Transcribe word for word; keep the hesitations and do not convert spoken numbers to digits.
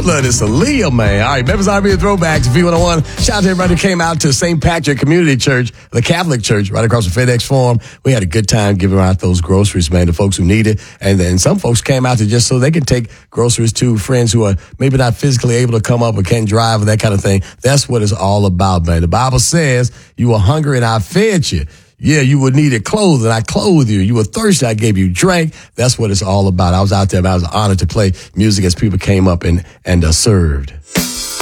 love this Aaliyah, man. All right, Memphis R and B Throwbacks, V one oh one. Shout out to everybody who came out to Saint Patrick Community Church, the Catholic Church, right across the FedEx Forum. We had a good time giving out those groceries, man, to folks who need it. And then some folks came out to just so they can take groceries to friends who are maybe not physically able to come up or can't drive or that kind of thing. That's what it's all about, man. The Bible says you were hungry and I fed you. Yeah, you would needed clothes and I clothed you. You were thirsty, I gave you drink. That's what it's all about. I was out there, and I was honored to play music as people came up and, and uh, served.